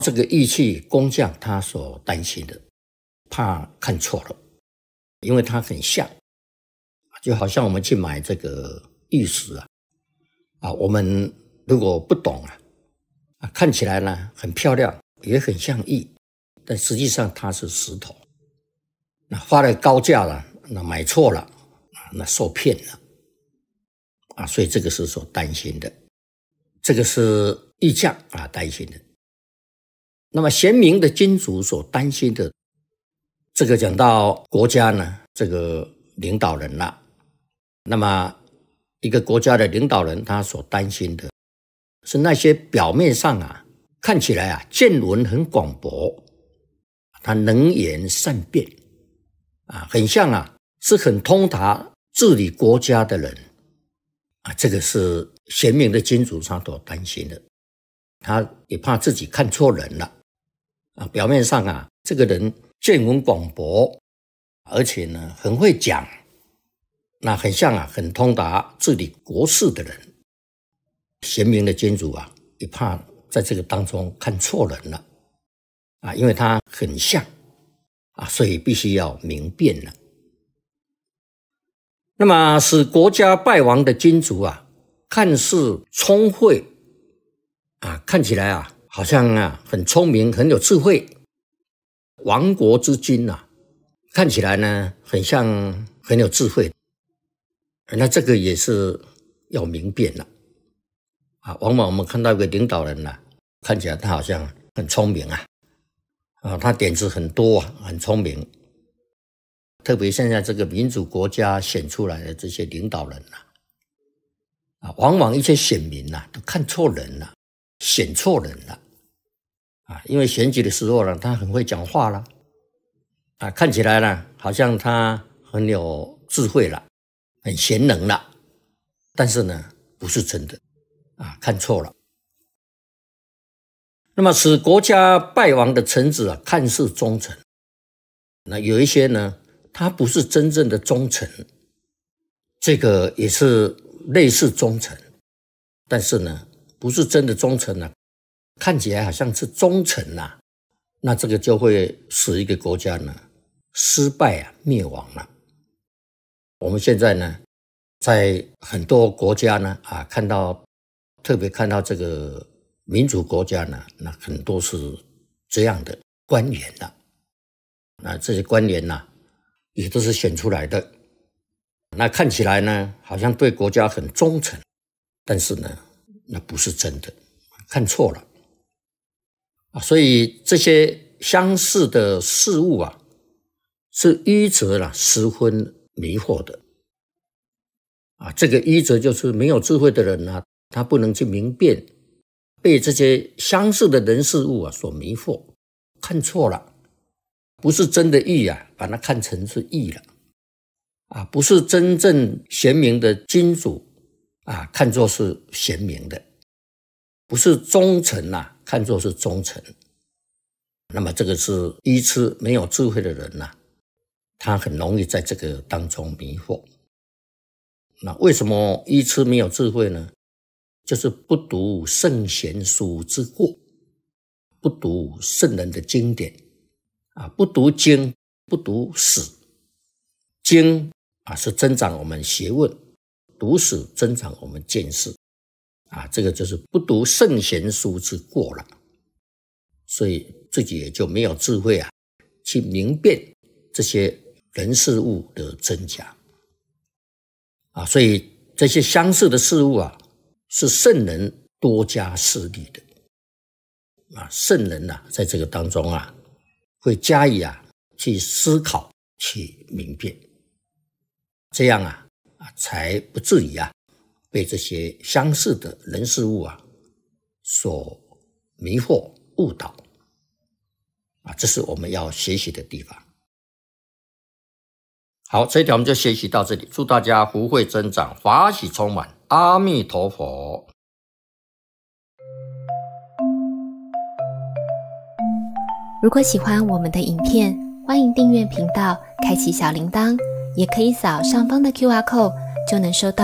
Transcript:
这个义气工匠他所担心的，怕看错了，因为它很像，就好像我们去买这个玉石我们如果不懂看起来呢很漂亮，也很像玉，但实际上它是石头。那花了高价了，那买错了，那受骗了所以这个是所担心的，这个是义匠担心的。那么贤明的君主所担心的，这个讲到国家呢，这个领导人啦，那么一个国家的领导人他所担心的是那些表面上看起来见闻很广博，他能言善辩很像是很通达治理国家的人这个是贤明的君主他所担心的。他也怕自己看错人了表面上这个人见闻广博，而且呢很会讲，那很像很通达治理国事的人。贤明的君主也怕在这个当中看错人了因为他很像所以必须要明辨了。那么使国家败亡的君主看似聪慧看起来好像很聪明很有智慧，亡国之君看起来呢很像很有智慧，那这个也是要明辨了往往我们看到一个领导人看起来他好像很聪明他点子很多很聪明，特别现在这个民主国家选出来的这些领导人往往一些选民都看错人了，选错人了因为选举的时候呢他很会讲话了看起来呢好像他很有智慧了，很贤能了，但是呢不是真的看错了。那么使国家败亡的臣子看似忠诚，那有一些呢他不是真正的忠诚，这个也是类似忠诚，但是呢不是真的忠诚看起来好像是忠诚那这个就会使一个国家呢失败灭亡了。我们现在呢在很多国家呢特别看到这个民主国家呢，那很多是这样的官员那这些官员也都是选出来的，那看起来呢好像对国家很忠诚，但是呢那不是真的，看错了所以这些相似的事物是愚哲十分迷惑的这个愚哲就是没有智慧的人他不能去明辨，被这些相似的人事物所迷惑，看错了，不是真的义把它看成是义了不是真正贤明的君主看作是贤明的，不是忠诚看作是忠诚。那么这个是愚痴没有智慧的人他很容易在这个当中迷惑。那为什么愚痴没有智慧呢？就是不读圣贤书之过，不读圣人的经典不读经，不读史。经是增长我们学问，读史增长我们见识这个就是不读圣贤书之过了，所以自己也就没有智慧去明辨这些人事物的真假所以这些相似的事物是圣人多加示例的圣人在这个当中会加以去思考去明辨，这样才不至于被这些相似的人事物所迷惑误导这是我们要学习的地方。好，这一条我们就学习到这里，祝大家福慧增长，法喜充满，阿弥陀佛。 如果喜欢我们的影片，欢迎订阅频道，开启小铃铛，也可以扫上方的 QR code，就能收到